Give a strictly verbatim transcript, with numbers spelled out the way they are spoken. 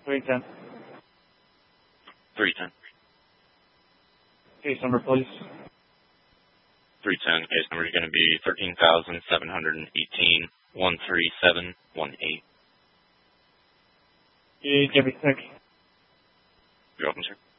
three ten. three ten. Case number, please. three ten. Case number is going to be thirteen thousand seven hundred eighteen, one three seven one eight. You give me six. You're welcome, sir.